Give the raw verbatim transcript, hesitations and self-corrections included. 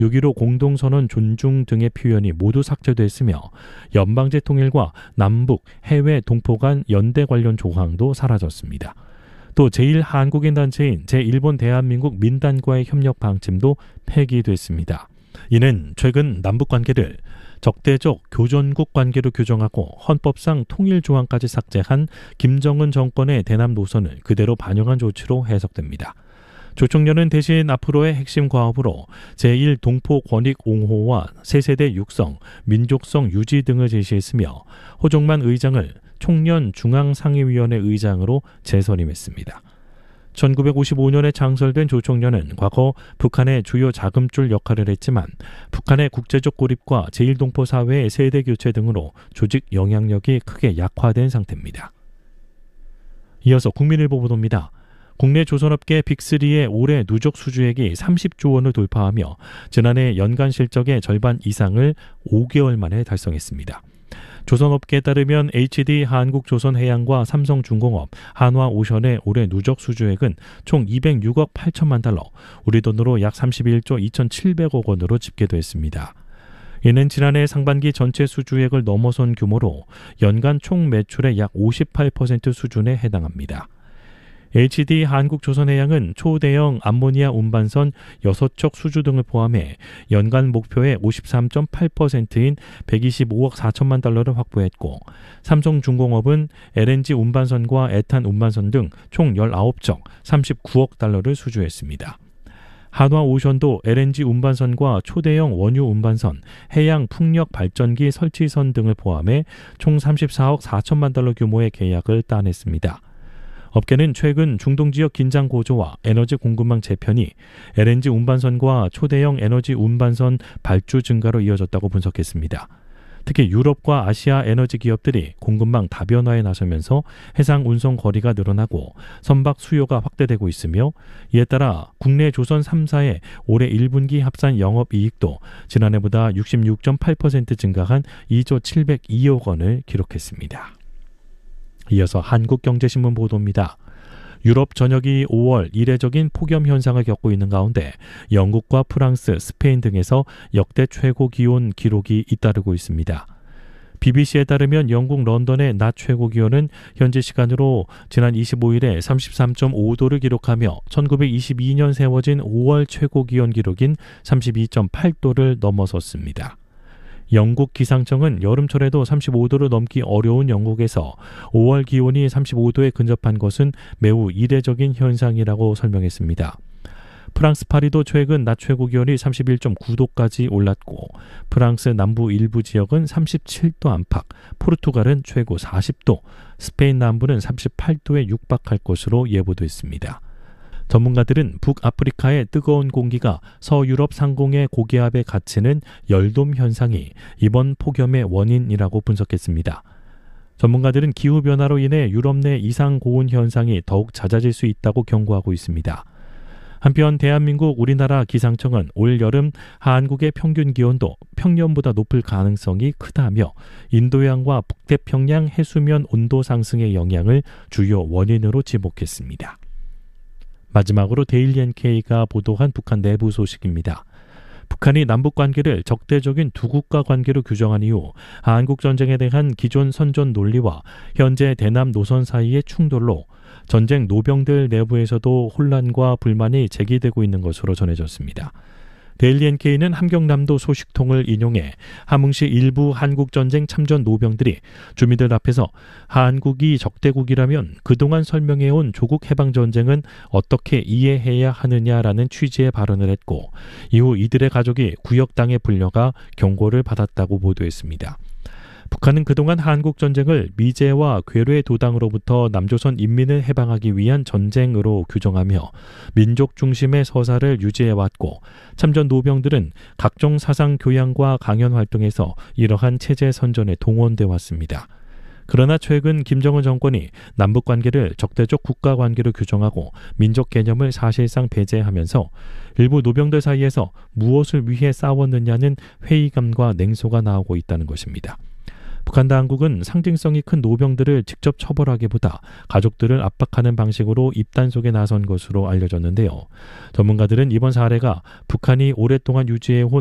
육점일오 공동선언 존중 등의 표현이 모두 삭제됐으며 연방제 통일과 남북, 해외 동포 간 연대 관련 조항도 사라졌습니다. 또 제일 한국인 단체인 제일본 대한민국 민단과의 협력 방침도 폐기됐습니다. 이는 최근 남북관계를 적대적 교전국 관계로 규정하고 헌법상 통일 조항까지 삭제한 김정은 정권의 대남 노선을 그대로 반영한 조치로 해석됩니다. 조총련은 대신 앞으로의 핵심 과업으로 제일 동포 권익 옹호와 세세대 육성, 민족성 유지 등을 제시했으며 호종만 의장을 총련 중앙상임위원회 의장으로 재선임했습니다. 천구백오십오 년에 창설된 조총련은 과거 북한의 주요 자금줄 역할을 했지만 북한의 국제적 고립과 제일 동포 사회의 세대 교체 등으로 조직 영향력이 크게 약화된 상태입니다. 이어서 국민일보 보도입니다. 국내 조선업계 빅삼의 올해 누적 수주액이 삼십조 원을 돌파하며 지난해 연간 실적의 절반 이상을 오 개월 만에 달성했습니다. 조선업계에 따르면 에이치디 한국조선해양과 삼성중공업, 한화오션의 올해 누적 수주액은 총 이백육억 팔천만 달러, 우리 돈으로 약 삼십일조 이천칠백억 원으로 집계됐습니다. 이는 지난해 상반기 전체 수주액을 넘어선 규모로 연간 총 매출의 약 오십팔 퍼센트 수준에 해당합니다. 에이치디 한국조선해양은 초대형 암모니아 운반선 여섯 척 수주 등을 포함해 연간 목표의 오십삼 점 팔 퍼센트인 백이십오억 사천만 달러를 확보했고, 삼성중공업은 엘엔지 운반선과 에탄 운반선 등 총 열아홉 척 삼십구억 달러를 수주했습니다. 한화오션도 엘엔지 운반선과 초대형 원유 운반선, 해양 풍력 발전기 설치선 등을 포함해 총 삼십사억 사천만 달러 규모의 계약을 따냈습니다. 업계는 최근 중동 지역 긴장 고조와 에너지 공급망 재편이 엘엔지 운반선과 초대형 에너지 운반선 발주 증가로 이어졌다고 분석했습니다. 특히 유럽과 아시아 에너지 기업들이 공급망 다변화에 나서면서 해상 운송 거리가 늘어나고 선박 수요가 확대되고 있으며, 이에 따라 국내 조선 삼 사의 올해 일 분기 합산 영업이익도 지난해보다 육십육 점 팔 퍼센트 증가한 이조 칠백이억 원을 기록했습니다. 이어서 한국경제신문 보도입니다. 유럽 전역이 오월 이례적인 폭염 현상을 겪고 있는 가운데 영국과 프랑스, 스페인 등에서 역대 최고 기온 기록이 잇따르고 있습니다. 비비씨에 따르면 영국 런던의 낮 최고 기온은 현지 시간으로 지난 이십오일에 삼십삼 점 오도를 기록하며 천구백이십이 년 세워진 오월 최고 기온 기록인 삼십이 점 팔도를 넘어섰습니다. 영국 기상청은 여름철에도 삼십오도를 넘기 어려운 영국에서 오월 기온이 삼십오도에 근접한 것은 매우 이례적인 현상이라고 설명했습니다. 프랑스 파리도 최근 낮 최고 기온이 삼십일 점 구도까지 올랐고, 프랑스 남부 일부 지역은 삼십칠도 안팎, 포르투갈은 최고 사십도, 스페인 남부는 삼십팔도에 육박할 것으로 예보됐습니다. 전문가들은 북아프리카의 뜨거운 공기가 서유럽 상공의 고기압에 갇히는 열돔 현상이 이번 폭염의 원인이라고 분석했습니다. 전문가들은 기후변화로 인해 유럽 내 이상 고온 현상이 더욱 잦아질 수 있다고 경고하고 있습니다. 한편 대한민국 우리나라 기상청은 올 여름 한국의 평균 기온도 평년보다 높을 가능성이 크다며 인도양과 북태평양 해수면 온도 상승의 영향을 주요 원인으로 지목했습니다. 마지막으로 데일리 엔케이가 보도한 북한 내부 소식입니다. 북한이 남북관계를 적대적인 두 국가 관계로 규정한 이후 한국전쟁에 대한 기존 선전 논리와 현재 대남 노선 사이의 충돌로 전쟁 노병들 내부에서도 혼란과 불만이 제기되고 있는 것으로 전해졌습니다. 데일리 엔케이는 함경남도 소식통을 인용해 함흥시 일부 한국전쟁 참전 노병들이 주민들 앞에서 한국이 적대국이라면 그동안 설명해온 조국 해방전쟁은 어떻게 이해해야 하느냐라는 취지의 발언을 했고, 이후 이들의 가족이 구역당에 불려가 경고를 받았다고 보도했습니다. 북한은 그동안 한국전쟁을 미제와 괴뢰 도당으로부터 남조선 인민을 해방하기 위한 전쟁으로 규정하며 민족 중심의 서사를 유지해왔고, 참전 노병들은 각종 사상 교양과 강연 활동에서 이러한 체제 선전에 동원돼 왔습니다. 그러나 최근 김정은 정권이 남북관계를 적대적 국가관계로 규정하고 민족 개념을 사실상 배제하면서 일부 노병들 사이에서 무엇을 위해 싸웠느냐는 회의감과 냉소가 나오고 있다는 것입니다. 북한 당국은 상징성이 큰 노병들을 직접 처벌하기보다 가족들을 압박하는 방식으로 입단속에 나선 것으로 알려졌는데요. 전문가들은 이번 사례가 북한이 오랫동안 유지해온